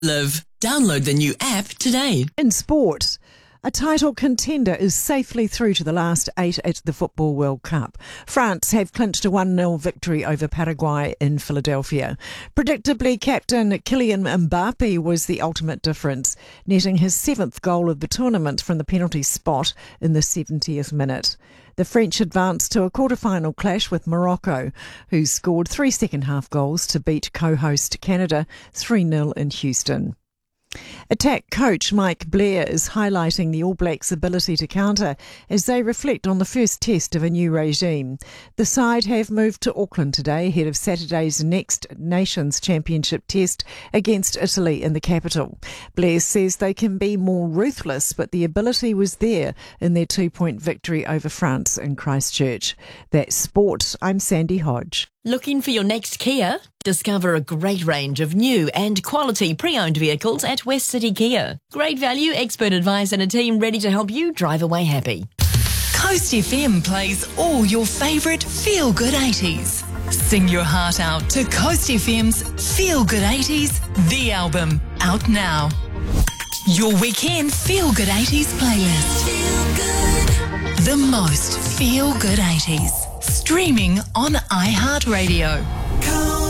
Live. Download the new app today. In sport, a title contender is safely through to the last 8 at the Football World Cup. France have clinched a 1-0 victory over Paraguay in Philadelphia. Predictably, captain Kylian Mbappe was the ultimate difference, netting his 7th goal of the tournament from the penalty spot in the 70th minute. The French advanced to a quarter-final clash with Morocco, who scored 3 second-half goals to beat co-host Canada 3-0 in Houston. Attack coach Mike Blair is highlighting the All Blacks' ability to counter as they reflect on the first test of a new regime. The side have moved to Auckland today ahead of Saturday's Next Nations Championship test against Italy in the capital. Blair says they can be more ruthless, but the ability was there in their 2-point victory over France in Christchurch. That's sport. I'm Sandy Hodge. Looking for your next Kia? Discover a great range of new and quality pre-owned vehicles at West City Kia. Great value, expert advice and a team ready to help you drive away happy. Coast FM plays all your favourite feel-good 80s. Sing your heart out to Coast FM's Feel Good 80s, the album, out now. Your weekend Feel Good 80s playlist. Feel good. The most Feel Good 80s. Streaming on iHeartRadio.